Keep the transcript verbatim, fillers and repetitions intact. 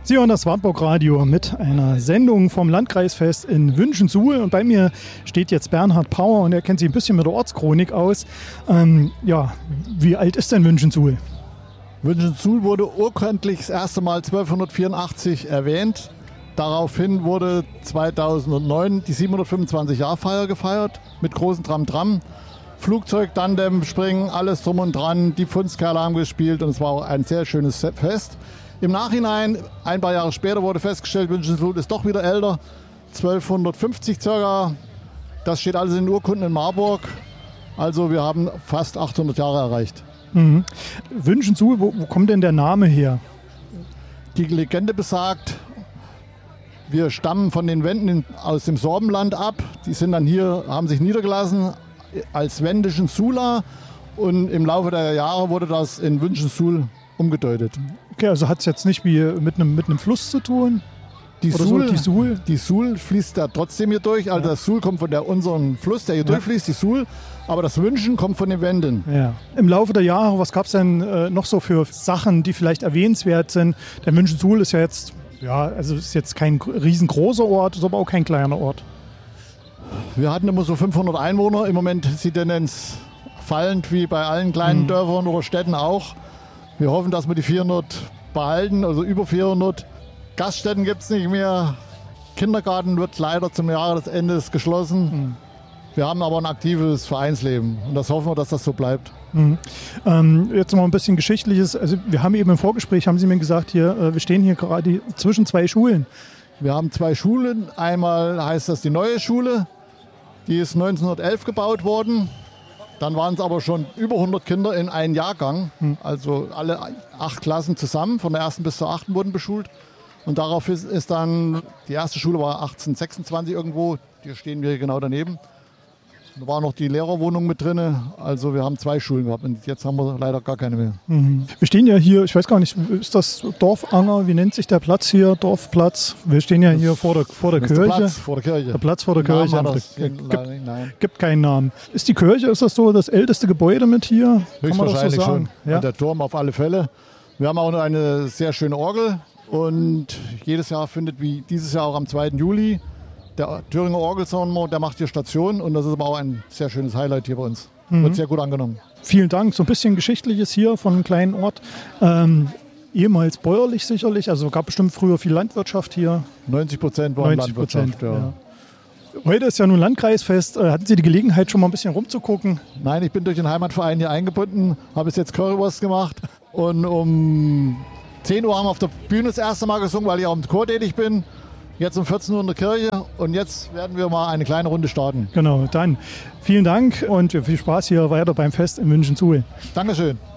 Sie hören das Wartburg-Radio mit einer Sendung vom Landkreisfest in Wünschensuhl. Und bei mir steht jetzt Bernhard Pauer und er kennt sich ein bisschen mit der Ortschronik aus. Ähm, ja, wie alt ist denn Wünschensuhl? Wünschensuhl wurde urkundlich das erste Mal zwölfhundertvierundachtzig erwähnt. Daraufhin wurde zweitausendneun die siebenhundertfünfundzwanzig-Jahr-Feier gefeiert mit großen Tram-Tram. Flugzeug, Tandem, Springen, alles drum und dran. Die Pfundskerle haben gespielt und es war auch ein sehr schönes Fest. Im Nachhinein, ein paar Jahre später, wurde festgestellt, Wünschensuhl ist doch wieder älter, zwölfhundertfünfzig circa. Das steht alles in den Urkunden in Marburg. Also wir haben fast achthundert Jahre erreicht. Mhm. Wünschensuhl, wo, wo kommt denn der Name her? Die Legende besagt, wir stammen von den Wenden aus dem Sorbenland ab. Die sind dann hier, haben sich niedergelassen als wendischen Sula und im Laufe der Jahre wurde das in Wünschensuhl umgedeutet. Okay, also hat es jetzt nicht wie mit einem, mit einem Fluss zu tun? Die Oder Suhl, so, die Suhl? Die Suhl fließt da trotzdem hier durch. Also ja. Das Suhl kommt von der, unserem Fluss, der hier ja. durchfließt, die Suhl. Aber das Wünschen kommt von den Wenden. Ja. Im Laufe der Jahre, was gab es denn äh, noch so für Sachen, die vielleicht erwähnenswert sind? Der Wünschensuhl ist ja jetzt, ja, also ist jetzt kein riesengroßer Ort, ist aber auch kein kleiner Ort. Wir hatten immer so fünfhundert Einwohner. Im Moment ist die Tendenz fallend, wie bei allen kleinen mhm. Dörfern oder Städten auch. Wir hoffen, dass wir die vierhundert behalten, also über vierhundert. Gaststätten gibt es nicht mehr. Kindergarten wird leider zum Jahresende geschlossen. Mhm. Wir haben aber ein aktives Vereinsleben und das hoffen wir, dass das so bleibt. Mhm. Ähm, jetzt noch mal ein bisschen Geschichtliches. Also wir haben eben im Vorgespräch, haben Sie mir gesagt, hier, äh, wir stehen hier gerade zwischen zwei Schulen. Wir haben zwei Schulen. Einmal heißt das die Neue Schule. Die ist neunzehnhundertelf gebaut worden. Dann waren es aber schon über hundert Kinder in einem Jahrgang. Mhm. Also alle acht Klassen zusammen, von der ersten bis zur achten wurden beschult. Und darauf ist, ist dann, die erste Schule war achtzehnhundertsechsundzwanzig irgendwo. Hier stehen wir genau daneben. Da war noch die Lehrerwohnung mit drin. Also wir haben zwei Schulen gehabt und jetzt haben wir leider gar keine mehr. Mhm. Wir stehen ja hier, ich weiß gar nicht, ist das Dorfanger? Wie nennt sich der Platz hier? Dorfplatz? Wir stehen ja hier vor der, vor der Kirche. Der Platz vor der Kirche. Der Platz vor der Kirche. Namen das, gibt, nein, nein. gibt keinen Namen. Ist die Kirche, ist das so das älteste Gebäude mit hier? Höchstwahrscheinlich so schon. Ja? Und der Turm auf alle Fälle. Wir haben auch noch eine sehr schöne Orgel und jedes Jahr findet, wie dieses Jahr auch am zweiten Juli, der Thüringer Orgelsammler, der macht hier Station und das ist aber auch ein sehr schönes Highlight hier bei uns. Mhm. Wird sehr gut angenommen. Vielen Dank. So ein bisschen Geschichtliches hier von einem kleinen Ort. Ähm, ehemals bäuerlich sicherlich, also gab bestimmt früher viel Landwirtschaft hier. neunzig Prozent war Landwirtschaft, ja. ja. Heute ist ja nun Landkreisfest. Äh, hatten Sie die Gelegenheit, schon mal ein bisschen rumzugucken? Nein, ich bin durch den Heimatverein hier eingebunden, habe jetzt Currywurst gemacht und um zehn Uhr haben wir auf der Bühne das erste Mal gesungen, weil ich auch im Chor tätig bin. Jetzt um vierzehn Uhr in der Kirche und jetzt werden wir mal eine kleine Runde starten. Genau, dann vielen Dank und viel Spaß hier weiter beim Fest in Wünschensuhl. Dankeschön.